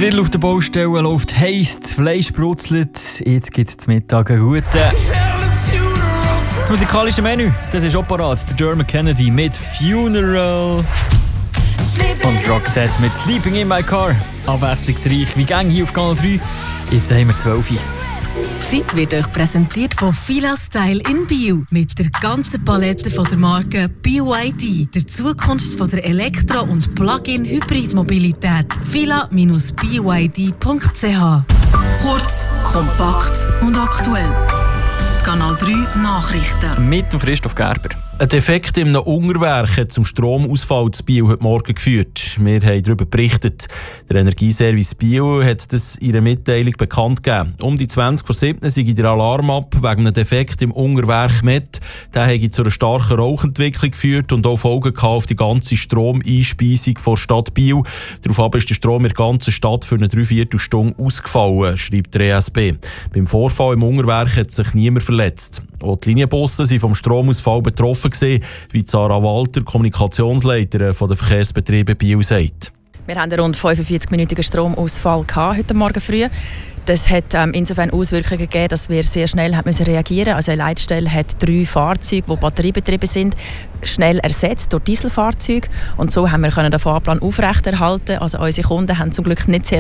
Grill auf der Baustelle läuft heiß, das Fleisch brutzelt. Jetzt gibt es zum Mittag einen guten. Das musikalische Menü, das ist auch parat. Der Dermot Kennedy mit Funeral. Und Roxette mit Sleeping in My Car. Abwechslungsreich wie Gang hier auf Kanal 3. Jetzt haben wir 12 Uhr. Die Zeit wird euch präsentiert von Fila Style in Bio. Mit der ganzen Palette von der Marke BYD. Der Zukunft von der Elektro- und Plug-in-Hybrid-Mobilität. fila-byd.ch. Kurz, kompakt und aktuell. Kanal 3 Nachrichten. Mit dem Christoph Gerber. Ein Defekt in einem Unterwerk hat zum Stromausfall in Biel heute Morgen geführt. Wir haben darüber berichtet. Der Energieservice Biel hat das in einer Mitteilung bekannt gegeben. Um die 20:07 sei der Alarm ab wegen einem Defekt im Unterwerk Met. Der hat zu einer starken Rauchentwicklung geführt und auch Folgen auf die ganze Stromeinspeisung der Stadt Biel. Daraufhin ist der Strom in der ganzen Stadt für eine 3/4 Stunde ausgefallen, schreibt der ESB. Beim Vorfall im Unterwerk hat sich niemand verletzt. Auch die Linienbusse waren vom Stromausfall betroffen gewesen, wie Sarah Walter, Kommunikationsleiterin der Verkehrsbetriebe Biel, sagt. Wir hatten einen rund 45-minütigen Stromausfall heute Morgen früh. Das hat insofern Auswirkungen gegeben, dass wir sehr schnell reagieren mussten. Also eine Leitstelle hat 3 Fahrzeuge, die batteriebetrieben sind, schnell ersetzt durch Dieselfahrzeuge. Und so haben wir den Fahrplan aufrechterhalten. Also unsere Kunden haben zum Glück nicht sehr